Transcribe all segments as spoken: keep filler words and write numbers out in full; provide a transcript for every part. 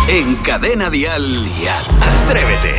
En Cadena Dial y Atrévete.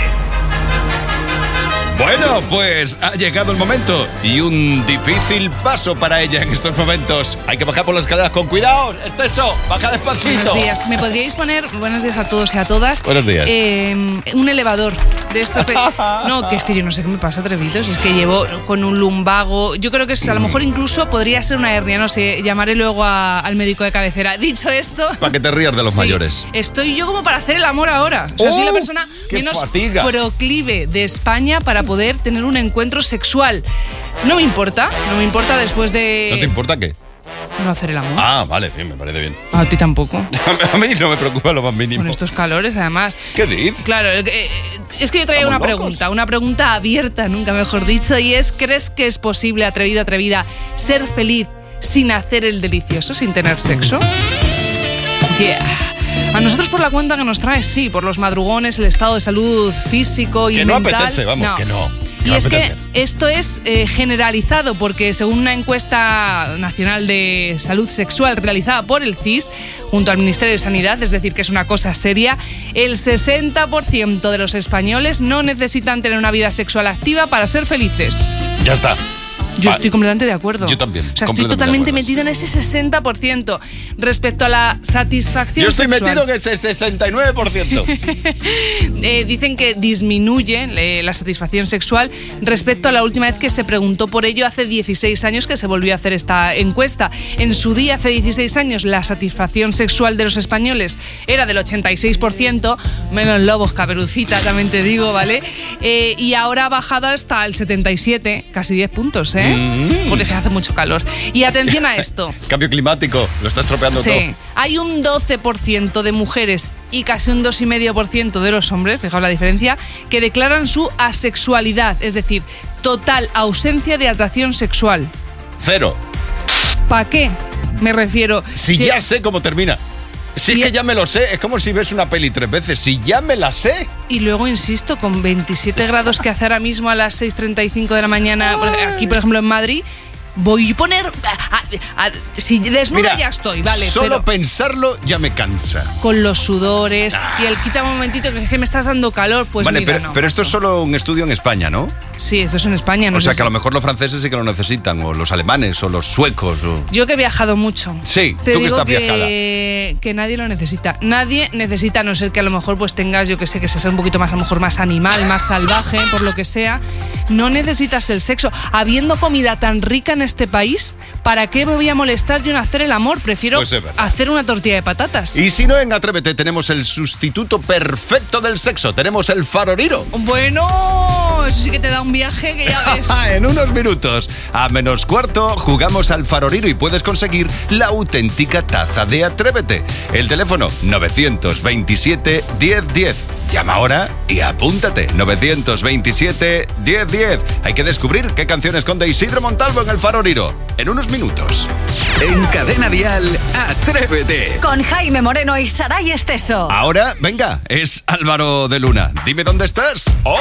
Bueno, pues ha llegado el momento y un difícil paso para ella en estos momentos. Hay que bajar por las escaleras con cuidado. Exceso, baja despacito. Buenos días. ¿Me podríais poner, buenos días a todos y a todas? Buenos días. Eh, un elevador de estos. Pe- no, que es que yo no sé qué me pasa, atrevidos. Es que llevo con un lumbago. Yo creo que es, a lo mejor incluso podría ser una hernia. No sé, llamaré luego a, al médico de cabecera. Dicho esto. Para que te rías de los sí, mayores. Estoy yo como para hacer el amor ahora. O sea, ¡Oh! soy la persona ¡Qué menos fatiga! proclive de España para poder tener un encuentro sexual. No me importa, no me importa después de... ¿No te importa qué? No hacer el amor. Ah, vale, bien, me parece bien. A ti tampoco. A mí no me preocupa lo más mínimo. Con estos calores, además. ¿Qué dices? Claro, eh, es que yo traía una Estamos locos. pregunta, una pregunta abierta, nunca mejor dicho, y es, ¿crees que es posible, atrevido, atrevida, ser feliz sin hacer el delicioso, sin tener sexo? Yeah. A nosotros por la cuenta que nos trae, sí, por los madrugones, el estado de salud físico y Que no mental. apetece, vamos, que no. Y no es apetece. que esto es eh, generalizado porque según una encuesta nacional de salud sexual realizada por el C I S junto al Ministerio de Sanidad, es decir, que es una cosa seria, el sesenta por ciento de los españoles no necesitan tener una vida sexual activa para ser felices. Ya está. Yo Vale. estoy completamente de acuerdo. Yo también, O sea, estoy completamente totalmente de acuerdo. metida en ese sesenta por ciento. Respecto a la satisfacción Yo estoy sexual, metido en ese sesenta y nueve por ciento. eh, dicen que disminuye eh, la satisfacción sexual respecto a la última vez que se preguntó por ello hace dieciséis años que se volvió a hacer esta encuesta. En su día, hace dieciséis años, la satisfacción sexual de los españoles era del ochenta y seis por ciento, menos lobos, Caperucita, también te digo, ¿vale? Eh, y ahora ha bajado hasta el setenta y siete, casi diez puntos, ¿eh? Mm. Porque hace mucho calor. Y atención a esto. Cambio climático, lo está estropeando Sí, todo. hay un doce por ciento de mujeres y casi un dos coma cinco por ciento de los hombres, fijaos la diferencia, que declaran su asexualidad, es decir, total ausencia de atracción sexual. Cero. ¿Para qué? Me refiero... Si ya sé cómo termina. Si Si- es que ya me lo sé, es como si ves una peli tres veces. Si ya me la sé. Y luego, insisto, con veintisiete grados que hace ahora mismo a las seis treinta y cinco de la mañana, por- aquí por ejemplo en Madrid, voy a poner... a- a- a- si desnuda Mira, ya estoy, vale, solo pero pensarlo ya me cansa. con los sudores y el quita un momentito que es que me estás dando calor, pues vale, mira, pero, no, pero esto es paso. solo un estudio en España, ¿no? Sí, esto es en España. No o sea sé que a si- lo mejor los franceses sí que lo necesitan, o los alemanes, o los suecos. O... Yo que he viajado mucho. Sí, te tú que digo estás que, viajada. que nadie lo necesita. Nadie necesita, a no ser que a lo mejor pues tengas, yo que sé, que seas un poquito más, a lo mejor más animal, más salvaje, por lo que sea. No necesitas el sexo. Habiendo comida tan rica en este país, ¿para qué me voy a molestar yo en hacer el amor? Prefiero Pues es verdad. hacer una tortilla de patatas. Y si no, en Atrévete tenemos el sustituto perfecto del sexo. Tenemos el faroriro. Bueno, eso sí que te da un viaje que ya ves. En unos minutos, a menos cuarto, jugamos al faroriro y puedes conseguir la auténtica taza de Atrévete. El teléfono novecientos veintisiete, diez diez. Llama ahora y apúntate. novecientos veintisiete, diez diez. Hay que descubrir qué canción esconde Isidro Montalvo en el faroriro. En unos minutos. En Cadena Dial, Atrévete. Con Jaime Moreno y Saray Esteso. Ahora, venga, es Álvaro de Luna. Dime dónde estás.